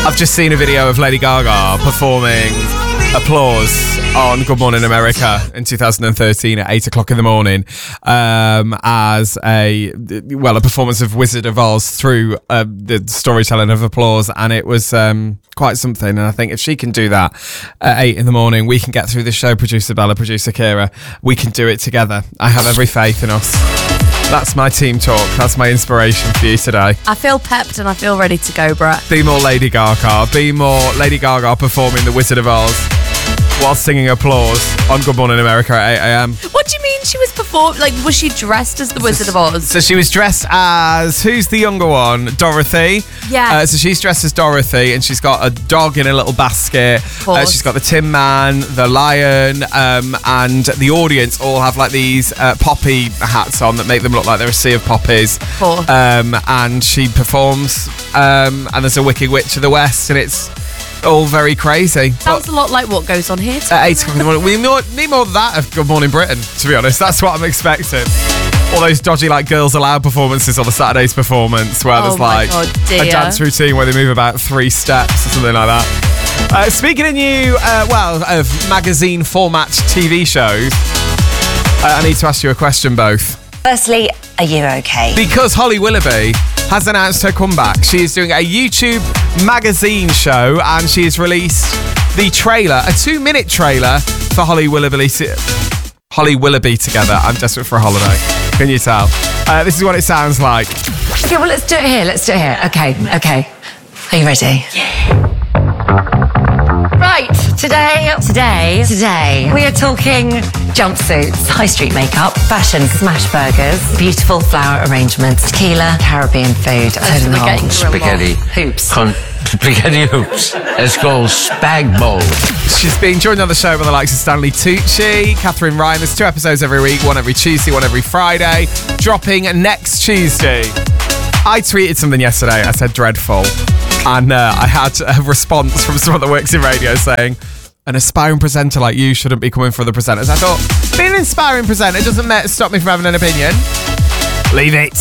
I've just seen a video of Lady Gaga performing Applause on Good Morning America in 2013 at 8 o'clock in the morning as a performance of Wizard of Oz through the storytelling of Applause, and it was quite something. And I think if she can do that at 8 in the morning, we can get through the show. Producer Bella, producer Kira, we can do it together. I have every faith in us. That's my team talk. That's my inspiration for you today. I feel pepped and I feel ready to go, Brett. Be more Lady Gaga. Be more Lady Gaga performing The Wizard of Oz while singing Applause on Good Morning America at 8 a.m. What do you mean she was performing? Like, was she dressed as the Wizard of Oz? So she was dressed as, who's the younger one? Dorothy. Yeah. So she's dressed as Dorothy, and she's got a dog in a little basket. She's got the Tin Man, the lion, and the audience all have like these poppy hats on that make them look like they're a sea of poppies. And she performs, and there's a Wicked Witch of the West, and it's all very crazy. Sounds a lot like what goes on here today. At 8 o'clock in the morning. We need more of that of Good Morning Britain, to be honest. That's what I'm expecting. All those dodgy like Girls Aloud performances on the Saturday's performance where there's like a dance routine where they move about 3 steps or something like that. Speaking of new, of magazine format TV shows, I need to ask you a question, both. Firstly, are you okay? Because Holly Willoughby has announced her comeback. She is doing a YouTube magazine show, and she has released the trailer, a 2-minute trailer for Holly Willoughby together. I'm desperate for a holiday. Can you tell? This is what it sounds like. Okay, well, let's do it here. Okay. Are you ready? Yeah. Right, today, we are talking jumpsuits, high street makeup, fashion smash burgers, beautiful flower arrangements, tequila, Caribbean food, spaghetti hoops. Spaghetti hoops. Let's go spag bowl. She's been joined on the show by the likes of Stanley Tucci, Catherine Ryan. There's 2 episodes every week, one every Tuesday, one every Friday, dropping next Tuesday. I tweeted something yesterday. I said dreadful. And I had a response from someone that works in radio saying, an aspiring presenter like you shouldn't be coming for the presenters. I thought, being an inspiring presenter doesn't stop me from having an opinion. Leave it.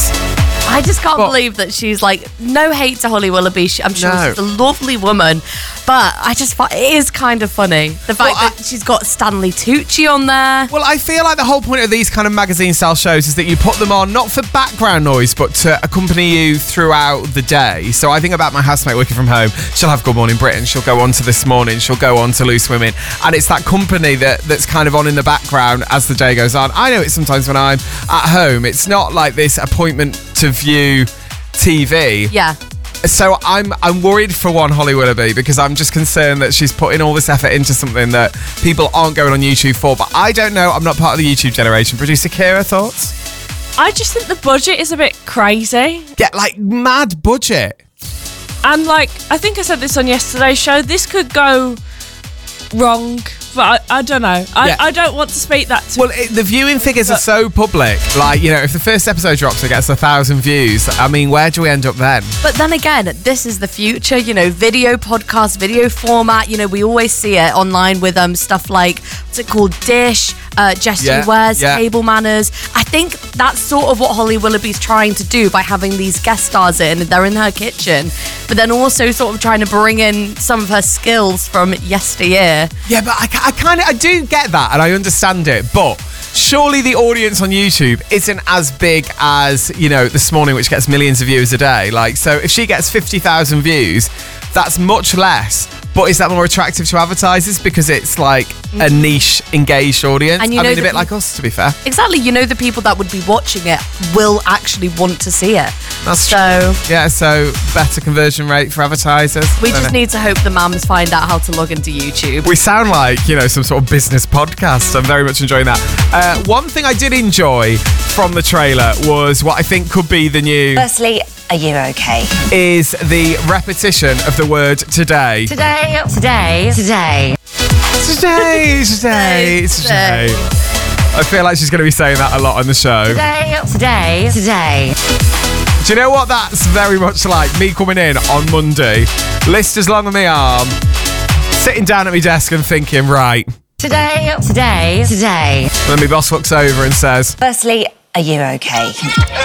I just can't believe that she's like, no hate to Holly Willoughby. I'm sure she's a lovely woman, but I just find it is kind of funny. The fact that she's got Stanley Tucci on there. Well, I feel like the whole point of these kind of magazine style shows is that you put them on not for background noise, but to accompany you throughout the day. So I think about my housemate working from home. She'll have Good Morning Britain. She'll go on to This Morning. She'll go on to Loose Women. And it's that company that's kind of on in the background as the day goes on. I know it sometimes when I'm at home. It's not like this appointment to view TV. Yeah. So I'm worried for one Holly Willoughby, because I'm just concerned that she's putting all this effort into something that people aren't going on YouTube for. But I don't know. I'm not part of the YouTube generation. Producer Kira, thoughts? I just think the budget is a bit crazy. Yeah, like mad budget. And like, I think I said this on yesterday's show, this could go wrong. But I don't know. I don't want to speak that to... Well, the viewing figures are so public. Like, if the first episode drops and gets 1,000 views, I mean, where do we end up then? But then again, this is the future, video podcast, video format. We always see it online with stuff like, what's it called, Dish, Jessie Wares, Table Manners. I think that's sort of what Holly Willoughby's trying to do by having these guest stars in. They're in her kitchen, but then also sort of trying to bring in some of her skills from yesteryear. Yeah, but I do get that, and I understand it, but surely the audience on YouTube isn't as big as, This Morning, which gets millions of views a day. Like, so if she gets 50,000 views, that's much less. But is that more attractive to advertisers because it's like a niche, engaged audience? And a bit like us, to be fair. Exactly. The people that would be watching it will actually want to see it. That's true. Yeah, so better conversion rate for advertisers. We just need to hope the mums find out how to log into YouTube. We sound like, some sort of business podcast. I'm very much enjoying that. One thing I did enjoy from the trailer was what I think could be the new... Firstly, are you okay? Is the repetition of the word today. Today. I feel like she's going to be saying that a lot on the show. Today. Do you know what that's very much like? Me coming in on Monday, list as long as my arm, sitting down at my desk and thinking, right. Today. And then my boss looks over and says, Firstly, are you okay?